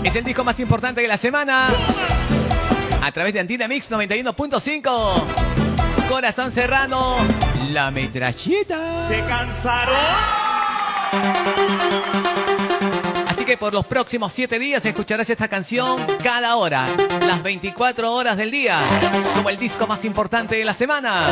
Es el disco más importante de la semana. A través de Antina Mix 91.5. Corazón Serrano, La Metralleta. Se cansaron. Así que por los próximos 7 días escucharás esta canción cada hora, las 24 horas del día, como el disco más importante de la semana.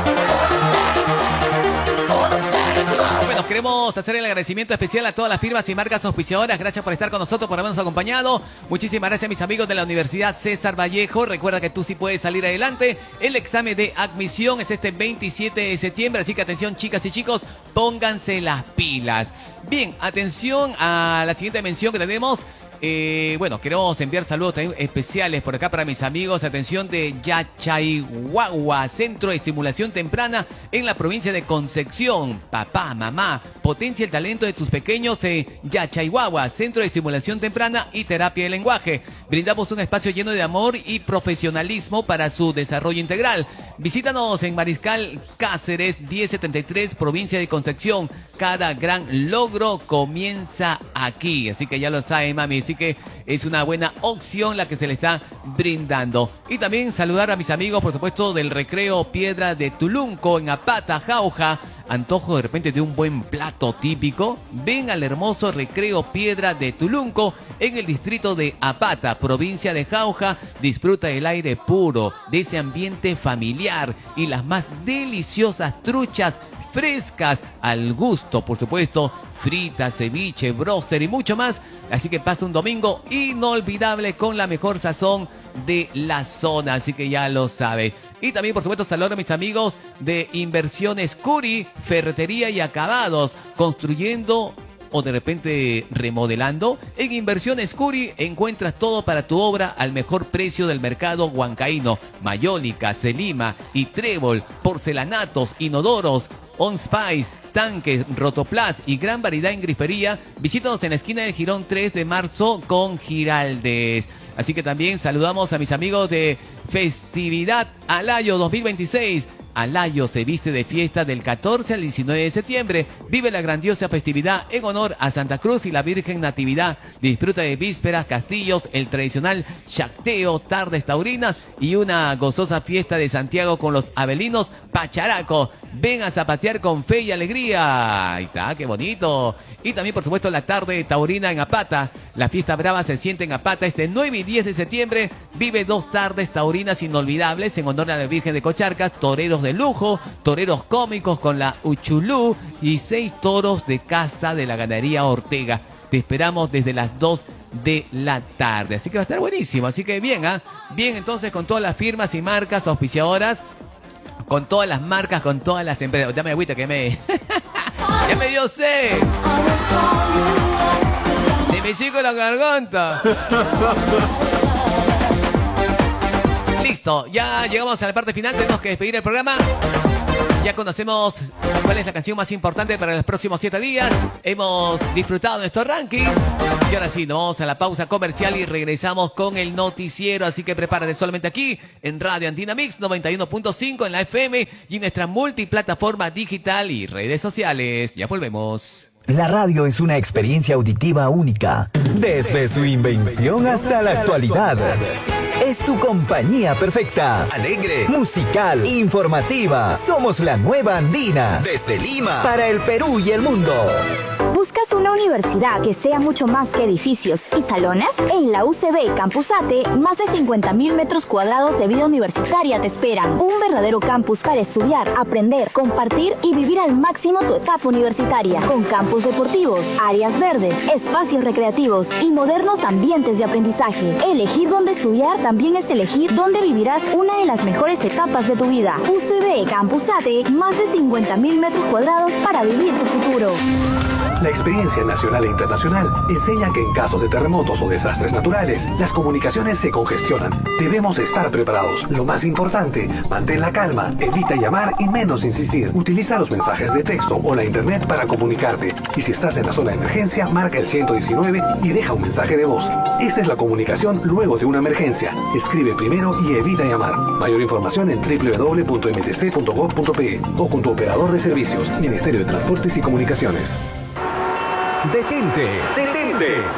Bueno, queremos hacer el agradecimiento especial a todas las firmas y marcas auspiciadoras. Gracias por estar con nosotros, por habernos acompañado. Muchísimas gracias a mis amigos de la Universidad César Vallejo. Recuerda que tú sí puedes salir adelante. El examen de admisión es este 27 de septiembre, así que atención, chicas y chicos, pónganse las pilas. Bien, atención a la siguiente mención que tenemos. Bueno, queremos enviar saludos también especiales por acá para mis amigos. Atención de Yachaihuahua, Centro de Estimulación Temprana en la provincia de Concepción. Papá, mamá, potencia el talento de tus pequeños en Yachaihuahua, Centro de Estimulación Temprana y Terapia de Lenguaje. Brindamos un espacio lleno de amor y profesionalismo para su desarrollo integral. Visítanos en Mariscal Cáceres 1073, provincia de Concepción. Cada gran logro comienza aquí. Así que ya lo saben, mami. Así que es una buena opción la que se le está brindando. Y también saludar a mis amigos, por supuesto, del Recreo Piedra de Tulunco en Apata, Jauja. Antojo de repente de un buen plato típico. Ven al hermoso Recreo Piedra de Tulunco en el distrito de Apata, provincia de Jauja. Disfruta del aire puro, de ese ambiente familiar y las más deliciosas truchas frescas al gusto, por supuesto, fritas, ceviche, bróster y mucho más. Así que pasa un domingo inolvidable con la mejor sazón de la zona, así que ya lo sabe. Y también, por supuesto, saludo a mis amigos de Inversiones Curi, Ferretería y Acabados, construyendo o de repente remodelando. En Inversiones Curi encuentras todo para tu obra al mejor precio del mercado huancaíno. Mayólica, Celima y Trébol, porcelanatos, inodoros, On Spice, tanques, Rotoplas y gran variedad en grifería. Visítanos en la esquina del Girón 3 de marzo con Giraldes. Así que también saludamos a mis amigos de Festividad Alayo 2026. Alayo se viste de fiesta del 14 al 19 de septiembre. Vive la grandiosa festividad en honor a Santa Cruz y la Virgen Natividad. Disfruta de vísperas, castillos, el tradicional chacteo, tardes taurinas y una gozosa fiesta de Santiago con los abelinos Pacharaco. Ven a zapatear con fe y alegría. Ahí está, qué bonito. Y también, por supuesto, la tarde taurina en Apata. La fiesta brava se siente en Apata este 9 y 10 de septiembre. Vive 2 tardes taurinas inolvidables en honor a la Virgen de Cocharcas, toreros de lujo, toreros cómicos con la Uchulú y 6 toros de casta de la ganadería Ortega. Te esperamos desde las 2 de la tarde. Así que va a estar buenísimo. Así que bien, bien, entonces con todas las firmas y marcas auspiciadoras, con todas las marcas, con todas las empresas. Dame agüita que me... ¡Ya me dio sed! ¡Se me chico la garganta! Listo, ya llegamos a la parte final. Tenemos que despedir el programa. Ya conocemos cuál es la canción más importante para los próximos 7 días. Hemos disfrutado de nuestro ranking. Y ahora sí, nos vamos a la pausa comercial y regresamos con el noticiero. Así que prepárate solamente aquí en Radio Antina Mix 91.5 en la FM y en nuestra multiplataforma digital y redes sociales. Ya volvemos. La radio es una experiencia auditiva única, desde su invención hasta la actualidad. Es tu compañía perfecta, alegre, musical, informativa. Somos la nueva Andina, desde Lima, para el Perú y el mundo. ¿Buscas una universidad que sea mucho más que edificios y salones? En la UCB Campus ATE, más de 50.000 metros cuadrados de vida universitaria te esperan. Un verdadero campus para estudiar, aprender, compartir y vivir al máximo tu etapa universitaria. Con campus deportivos, áreas verdes, espacios recreativos y modernos ambientes de aprendizaje. Elegir dónde estudiar también es elegir dónde vivirás una de las mejores etapas de tu vida. UCB Campus ATE, más de 50.000 metros cuadrados para vivir tu futuro. La experiencia nacional e internacional enseña que en casos de terremotos o desastres naturales, las comunicaciones se congestionan. Debemos estar preparados. Lo más importante, mantén la calma, evita llamar y menos insistir. Utiliza los mensajes de texto o la internet para comunicarte. Y si estás en la zona de emergencia, marca el 119 y deja un mensaje de voz. Esta es la comunicación luego de una emergencia. Escribe primero y evita llamar. Mayor información en www.mtc.gov.pe o con tu operador de servicios, Ministerio de Transportes y Comunicaciones. Detente, detente.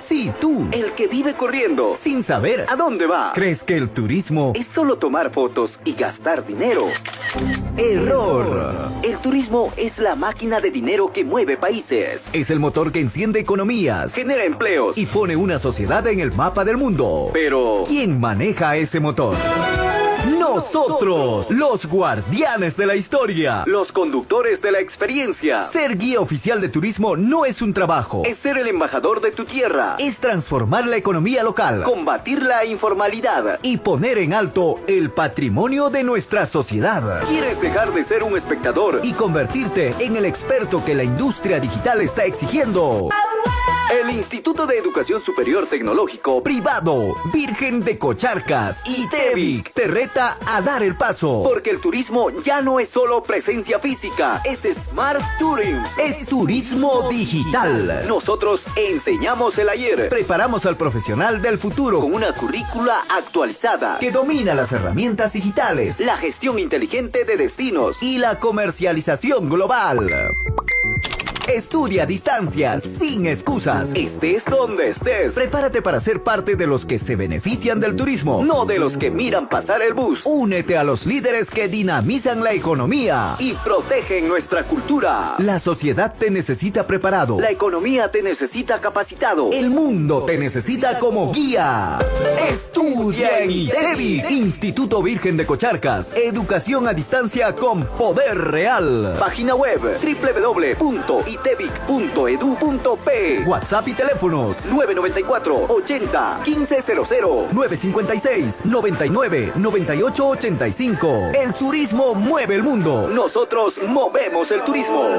Sí, tú, el que vive corriendo, sin saber a dónde va. ¿Crees que el turismo es solo tomar fotos y gastar dinero? Error. El turismo es la máquina de dinero que mueve países. Es el motor que enciende economías, genera empleos y pone una sociedad en el mapa del mundo. Pero, ¿quién maneja ese motor? Nosotros, los guardianes de la historia, los conductores de la experiencia. Ser guía oficial de turismo no es un trabajo, es ser el embajador de tu tierra, es transformar la economía local, combatir la informalidad y poner en alto el patrimonio de nuestra sociedad. ¿Quieres dejar de ser un espectador y convertirte en el experto que la industria digital está exigiendo? El Instituto de Educación Superior Tecnológico Privado Virgen de Cocharcas, ITEVIC, te reta a dar el paso, porque el turismo ya no es solo presencia física, es Smart Tourism, es turismo digital. Nosotros enseñamos el ayer, preparamos al profesional del futuro con una currícula actualizada que domina las herramientas digitales, la gestión inteligente de destinos y la comercialización global. Estudia a distancia, sin excusas. Estés donde estés. Prepárate para ser parte de los que se benefician del turismo, no de los que miran pasar el bus. Únete a los líderes que dinamizan la economía y protegen nuestra cultura. La sociedad te necesita preparado. La economía te necesita capacitado. El mundo te necesita como guía. Estudia en ITEVIC, Instituto Virgen de Cocharcas. Educación a distancia con poder real. Página web www.itevic.edu.p. WhatsApp y teléfonos 994 80 1500, 956 99 98 85. El turismo mueve el mundo. Nosotros movemos el turismo.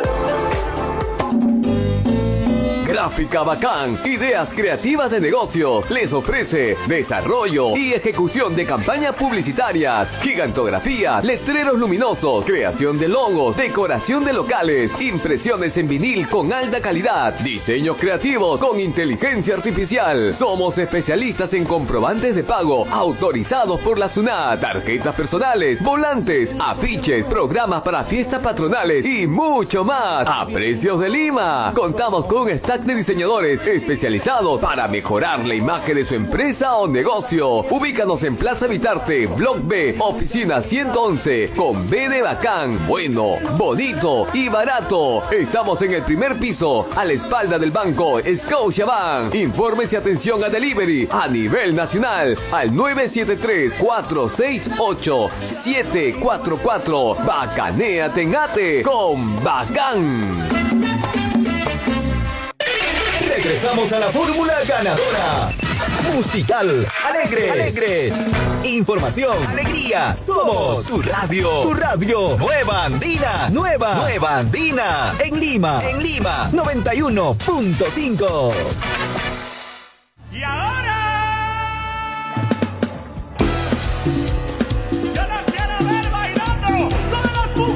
Gráfica Bacán, ideas creativas de negocio, les ofrece desarrollo y ejecución de campañas publicitarias, gigantografías, letreros luminosos, creación de logos, decoración de locales, impresiones en vinil con alta calidad, diseños creativos con inteligencia artificial. Somos especialistas en comprobantes de pago autorizados por la SUNAT, tarjetas personales, volantes, afiches, programas para fiestas patronales y mucho más a precios de Lima. Contamos con stack de diseñadores especializados para mejorar la imagen de su empresa o negocio. Ubícanos en Plaza Vitarte, Block B, Oficina 111, con B de Bacán, bueno, bonito y barato. Estamos en el primer piso, a la espalda del banco Scotiabank. Informes y atención a delivery a nivel nacional al 973-468-744. Bacanea Tengate con Bacán. Regresamos a la fórmula ganadora. Musical, alegre. Información, alegría. Somos tu radio. Tu radio. Nueva Andina. Nueva Andina. En Lima. 91.5. Y ahora